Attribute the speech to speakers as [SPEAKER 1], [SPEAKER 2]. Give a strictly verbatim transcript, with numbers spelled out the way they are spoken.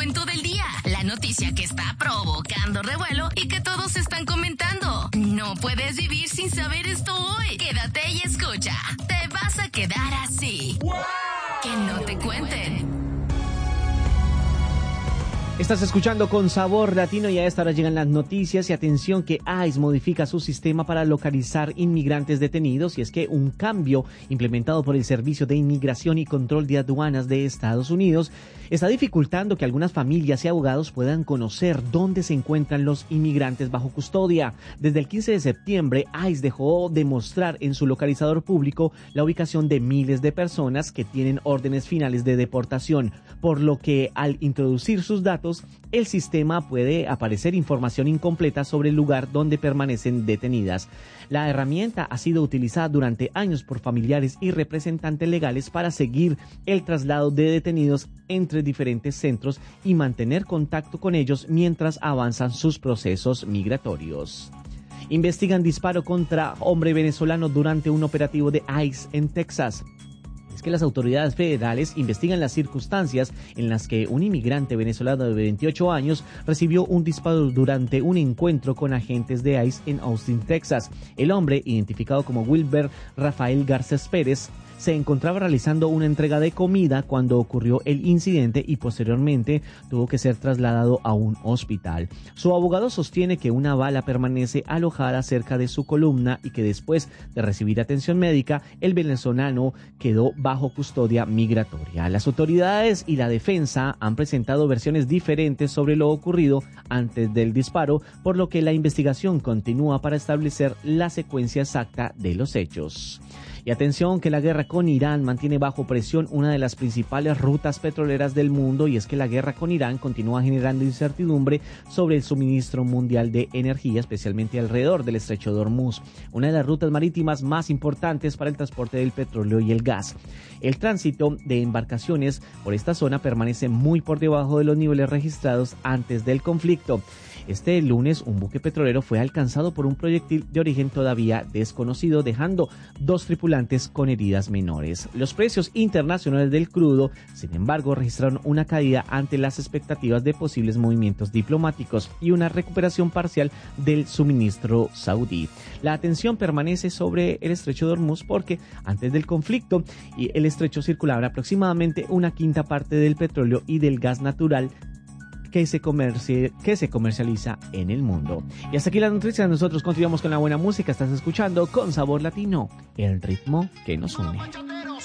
[SPEAKER 1] cuento del día, la noticia que está provocando revuelo y que todos están comentando. No puedes vivir sin saber esto hoy. Quédate y escucha. Te vas a quedar así. ¡Wow! Que no te cuenten.
[SPEAKER 2] Estás escuchando Con Sabor Latino y a esta hora llegan las noticias y atención que ICE modifica su sistema para localizar inmigrantes detenidos y es que un cambio implementado por el Servicio de Inmigración y Control de Aduanas de Estados Unidos está dificultando que algunas familias y abogados puedan conocer dónde se encuentran los inmigrantes bajo custodia. Desde el quince de septiembre, ICE dejó de mostrar en su localizador público la ubicación de miles de personas que tienen órdenes finales de deportación, por lo que al introducir sus datos, el sistema puede aparecer información incompleta sobre el lugar donde permanecen detenidas. La herramienta ha sido utilizada durante años por familiares y representantes legales para seguir el traslado de detenidos entre diferentes centros y mantener contacto con ellos mientras avanzan sus procesos migratorios. Investigan disparo contra hombre venezolano durante un operativo de ICE en Texas. Es que las autoridades federales investigan las circunstancias en las que un inmigrante venezolano de veintiocho años recibió un disparo durante un encuentro con agentes de ICE en Austin, Texas. El hombre, identificado como Wilber Rafael Garcés Pérez, se encontraba realizando una entrega de comida cuando ocurrió el incidente y posteriormente tuvo que ser trasladado a un hospital. Su abogado sostiene que una bala permanece alojada cerca de su columna y que después de recibir atención médica, el venezolano quedó bajo custodia migratoria. Las autoridades y la defensa han presentado versiones diferentes sobre lo ocurrido antes del disparo, por lo que la investigación continúa para establecer la secuencia exacta de los hechos. Y atención que la guerra con Irán mantiene bajo presión una de las principales rutas petroleras del mundo, y es que la guerra con Irán continúa generando incertidumbre sobre el suministro mundial de energía, especialmente alrededor del estrecho de Hormuz, una de las rutas marítimas más importantes para el transporte del petróleo y el gas. El tránsito de embarcaciones por esta zona permanece muy por debajo de los niveles registrados antes del conflicto. Este lunes, un buque petrolero fue alcanzado por un proyectil de origen todavía desconocido, dejando dos tripulantes con heridas menores. Los precios internacionales del crudo, sin embargo, registraron una caída ante las expectativas de posibles movimientos diplomáticos y una recuperación parcial del suministro saudí. La atención permanece sobre el estrecho de Hormuz porque antes del conflicto el estrecho circulaba aproximadamente una quinta parte del petróleo y del gas natural que se, comerci- que se comercializa en el mundo. Y hasta aquí la noticia. Nosotros continuamos con la buena música. Estás escuchando Con Sabor Latino, el ritmo que nos une.